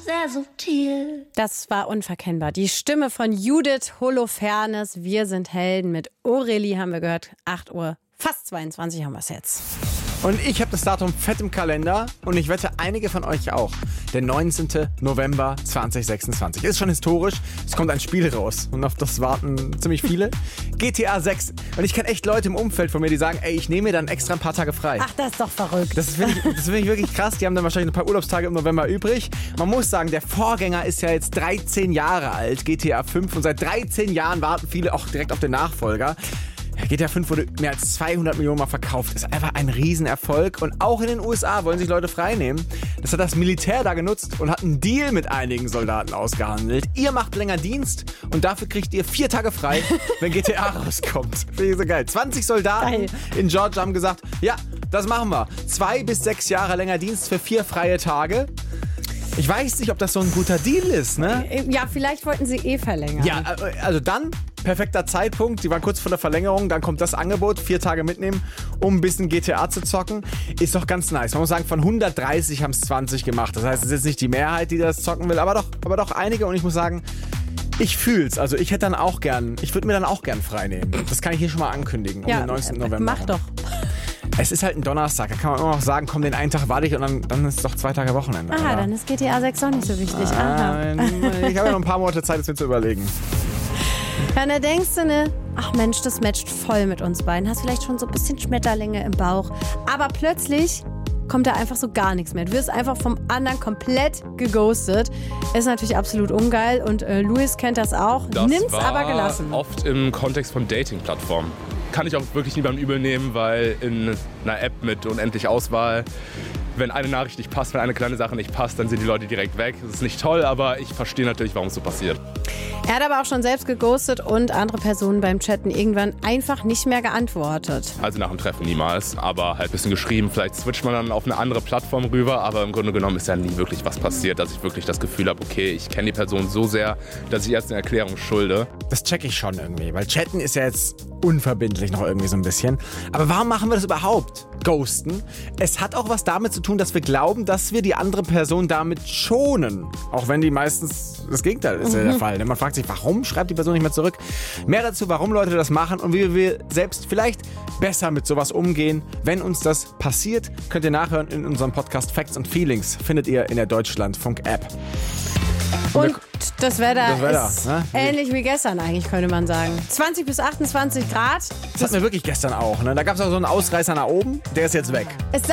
sehr subtil. Das war unverkennbar. Die Stimme von Judith Holofernes. Wir sind Helden. Mit Aurelie haben wir gehört. 8 Uhr, fast 22 haben wir es jetzt. Und ich habe das Datum fett im Kalender und ich wette, einige von euch auch. Der 19. November 2026. Ist schon historisch. Es kommt ein Spiel raus und auf das warten ziemlich viele. GTA 6. Und ich kenne echt Leute im Umfeld von mir, die sagen, ey, ich nehme mir dann extra ein paar Tage frei. Ach, das ist doch verrückt. Das finde ich wirklich krass. Die haben dann wahrscheinlich ein paar Urlaubstage im November übrig. Man muss sagen, der Vorgänger ist ja jetzt 13 Jahre alt, GTA 5. Und seit 13 Jahren warten viele auch direkt auf den Nachfolger. Ja, GTA 5 wurde mehr als 200 Millionen Mal verkauft. Das ist einfach ein Riesenerfolg. Und auch in den USA wollen sich Leute freinehmen. Das hat das Militär da genutzt und hat einen Deal mit einigen Soldaten ausgehandelt. Ihr macht länger Dienst und dafür kriegt ihr 4 Tage frei, wenn GTA rauskommt. Finde ich so geil. 20 Soldaten in Georgia haben gesagt, ja, das machen wir. 2 bis 6 Jahre länger Dienst für 4 freie Tage. Ich weiß nicht, ob das so ein guter Deal ist, ne? Ja, vielleicht wollten sie verlängern. Ja, also dann, perfekter Zeitpunkt. Die waren kurz vor der Verlängerung. Dann kommt das Angebot, 4 Tage mitnehmen, um ein bisschen GTA zu zocken. Ist doch ganz nice. Man muss sagen, von 130 haben es 20 gemacht. Das heißt, es ist jetzt nicht die Mehrheit, die das zocken will, aber doch einige. Und ich muss sagen, ich fühl's. Also ich würde mir dann auch gern frei nehmen. Das kann ich hier schon mal ankündigen, um den 19. November. Mach doch. Es ist halt ein Donnerstag, da kann man immer noch sagen, komm, den einen Tag warte ich und dann ist es doch 2 Tage Wochenende. Aha, oder? dann ist GTA 6 doch nicht so wichtig. Ich habe ja noch ein paar Monate Zeit, es mir zu überlegen. Ja, da denkst du, ne? Ach Mensch, das matcht voll mit uns beiden. Hast vielleicht schon so ein bisschen Schmetterlinge im Bauch. Aber plötzlich kommt da einfach so gar nichts mehr. Du wirst einfach vom anderen komplett geghostet. Ist natürlich absolut ungeil und Luis kennt das auch. Nimm's aber gelassen. Oft im Kontext von Dating-Plattformen. Kann ich auch wirklich niemandem übel nehmen, weil in einer App mit unendlich Auswahl, wenn eine Nachricht nicht passt, wenn eine kleine Sache nicht passt, dann sind die Leute direkt weg. Das ist nicht toll, aber ich verstehe natürlich, warum es so passiert. Er hat aber auch schon selbst geghostet und andere Personen beim Chatten irgendwann einfach nicht mehr geantwortet. Also nach dem Treffen niemals, aber halt ein bisschen geschrieben. Vielleicht switcht man dann auf eine andere Plattform rüber, aber im Grunde genommen ist ja nie wirklich was passiert, dass ich wirklich das Gefühl habe, okay, ich kenne die Person so sehr, dass ich erst eine Erklärung schulde. Das check ich schon irgendwie, weil Chatten ist ja jetzt unverbindlich noch irgendwie so ein bisschen. Aber warum machen wir das überhaupt? Ghosten. Es hat auch was damit zu tun, dass wir glauben, dass wir die andere Person damit schonen. Auch wenn die meistens das Gegenteil ist der Fall. Denn man fragt sich, warum schreibt die Person nicht mehr zurück? Mehr dazu, warum Leute das machen und wie wir selbst vielleicht besser mit sowas umgehen. Wenn uns das passiert, könnt ihr nachhören in unserem Podcast Facts and Feelings. Findet ihr in der Deutschlandfunk-App. Und das Wetter ist ne? ähnlich wie gestern eigentlich, könnte man sagen. 20 bis 28 Grad. Das hatten wir wirklich gestern auch. Ne? Da gab es auch so einen Ausreißer nach oben, der ist jetzt weg.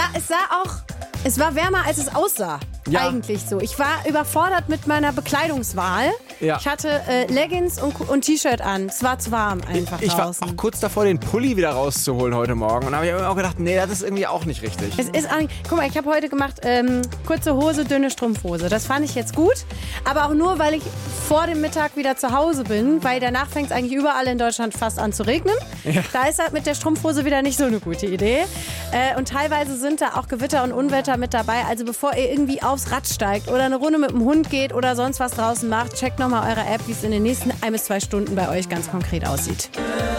Es war wärmer, als es aussah. Ja. Eigentlich so. Ich war überfordert mit meiner Bekleidungswahl. Ja. Ich hatte Leggings und T-Shirt an. Es war zu warm einfach Ich war draußen. auch kurz davor, den Pulli wieder rauszuholen heute Morgen. Und da habe ich auch gedacht, nee, das ist irgendwie auch nicht richtig. Es ist auch nicht, guck mal, ich habe heute gemacht kurze Hose, dünne Strumpfhose. Das fand ich jetzt gut. Aber auch nur, weil ich vor dem Mittag wieder zu Hause bin. Weil danach fängt es eigentlich überall in Deutschland fast an zu regnen. Ja. Da ist halt mit der Strumpfhose wieder nicht so eine gute Idee. Und teilweise sind da auch Gewitter und Unwetter mit dabei. Also bevor ihr irgendwie aufs Rad steigt oder eine Runde mit dem Hund geht oder sonst was draußen macht, checkt nochmal eure App, wie es in den nächsten 1 bis 2 Stunden bei euch ganz konkret aussieht.